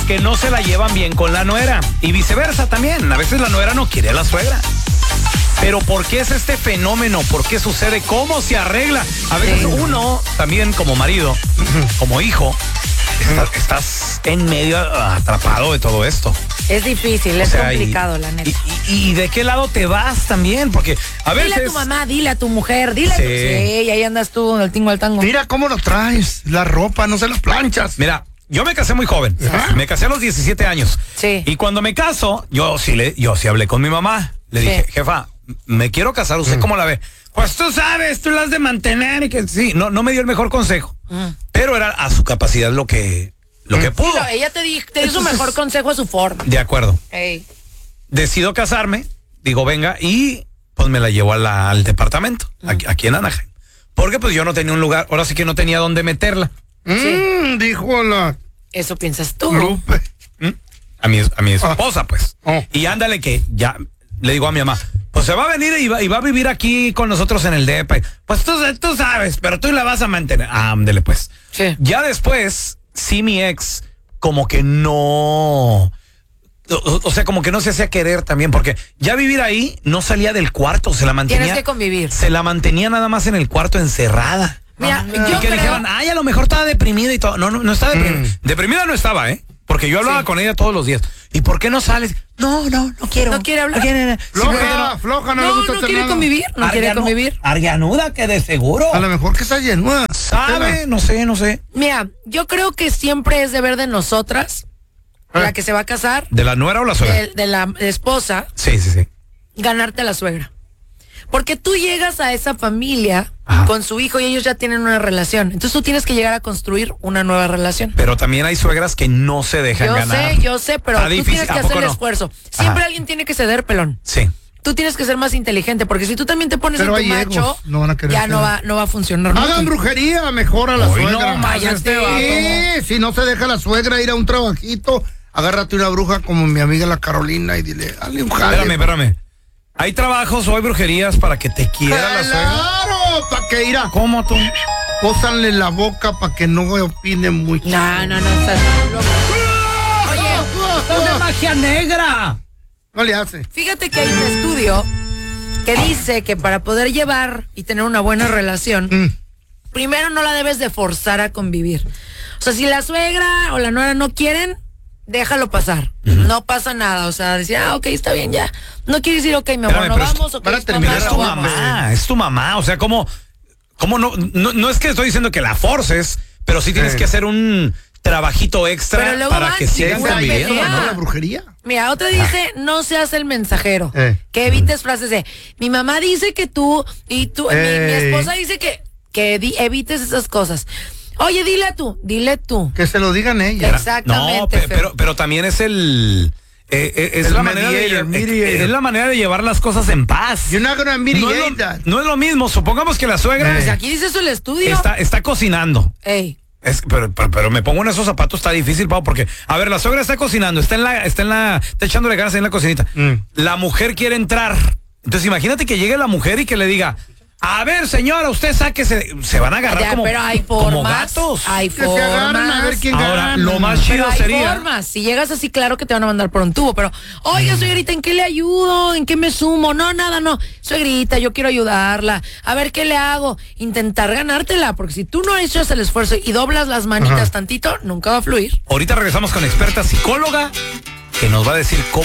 que no se la llevan bien con la nuera. Y viceversa también. A veces la nuera no quiere a la suegra. Pero ¿por qué es este fenómeno? ¿Por qué sucede? ¿Cómo se arregla? A veces uno, también como marido, como hijo, estás en medio atrapado de todo esto. Es difícil, es complicado, la neta. Y de qué lado te vas también, porque a veces... Dile a tu mamá, dile a tu mujer, dile a tu... Sí, y ahí andas tú, del tingo al tango. Mira cómo lo traes, la ropa, no se las planchas. Mira, yo me casé muy joven, me casé a los 17 años. Sí. Y cuando me caso, yo sí hablé con mi mamá. Le dije, jefa, me quiero casar, ¿usted cómo la ve? Pues tú sabes, tú la has de mantener y que sí, no me dio el mejor consejo. Pero era a su capacidad lo que pudo. Sí, ella te dio su mejor consejo a su forma. De acuerdo. Ey. Decido casarme, digo, venga, y pues me la llevo al departamento, aquí en Anaheim. Porque pues yo no tenía un lugar, ahora sí que no tenía dónde meterla. Dijo la... Eso piensas tú. Lupe. A mi esposa, pues. Y ándale que ya le digo a mi mamá, pues se va a venir y va a vivir aquí con nosotros en el depa. Pues tú sabes, pero tú la vas a mantener. Ándale, pues. Sí. Ya después, sí, mi ex, como que no... O sea, como que no se hacía querer también, porque ya vivir ahí no salía del cuarto, se la mantenía. Tienes que convivir. Se la mantenía nada más en el cuarto encerrada. Mira, Y que dijeran, a lo mejor estaba deprimida y todo. No estaba deprimida. Deprimida no estaba, porque yo hablaba con ella todos los días. ¿Y por qué no sales? No quiero. No quiere hablar. Floja, no le gusta hacer quiere nada. convivir, no quiere convivir. Arganuda, que de seguro. A lo mejor que está llenuda. ¿Sabe? No sé. Mira, yo creo que siempre es deber de nosotras, la que se va a casar, ¿De la nuera o la suegra? de la esposa, Sí. ganarte a la suegra. Porque tú llegas a esa familia con su hijo y ellos ya tienen una relación. Entonces tú tienes que llegar a construir una nueva relación. Pero también hay suegras que no se dejan ganar. Yo sé, pero tú tienes que hacer el esfuerzo. Siempre alguien tiene que ceder, pelón. Sí. Tú tienes que ser más inteligente, porque si tú también te pones en tu macho, no van a querer ya no va a funcionar. Hagan brujería mejor a la suegra. No, cállate. Si no se deja la suegra ir a un trabajito, agárrate una bruja como mi amiga la Carolina y dile, dale un jale. Espérame. ¿Hay trabajos o hay brujerías para que te quiera la suegra? ¡Claro! ¿Para que irá? ¿Cómo tú? Pósanle la boca para que no opine mucho. No, estás loco. Oye, ¡Es de magia negra! No le hace. fíjate que hay un estudio que dice que para poder llevar y tener una buena relación, primero no la debes de forzar a convivir. O sea, si la suegra o la nuera no quieren, déjalo pasar. No pasa nada. O sea, decir, ok, está bien, ya. No quieres decir, ok, mi amor, no vamos, ok, para terminar, Es tu mamá, es tu mamá. O sea, ¿cómo no es que estoy diciendo que la forces, pero sí tienes que hacer un trabajito extra para que sigan conviviendo, ¿no? La brujería. Mira, otra dice, no seas el mensajero. Que evites frases de, mi mamá dice que tú, y tú, mi esposa dice que evites esas cosas. Oye, dile tú. Que se lo digan ella. Exactamente. No, pero también es es la manera de llevar las cosas en paz. You're not gonna mediate that. No es lo mismo. Supongamos que la suegra Pues aquí dice eso el estudio. está cocinando. Ey. Pero me pongo en esos zapatos, está difícil, Pau, porque, a ver, la suegra está cocinando, está echándole ganas ahí en la cocinita. La mujer quiere entrar. Entonces imagínate que llegue la mujer y que le diga, a ver, señora, usted sáquese. Se van a agarrar pero hay como formas, gatos. Hay Que se agarran a ver quién Ahora, gana. lo más chido Pero hay sería... formas. Si llegas así, claro que te van a mandar por un tubo. Pero, oiga, suegrita, ¿en qué le ayudo? ¿En qué me sumo? No, nada, no. Suegrita, yo quiero ayudarla. A ver, ¿qué le hago? Intentar ganártela. Porque si tú no echas el esfuerzo y doblas las manitas tantito, nunca va a fluir. Ahorita regresamos con experta psicóloga que nos va a decir cómo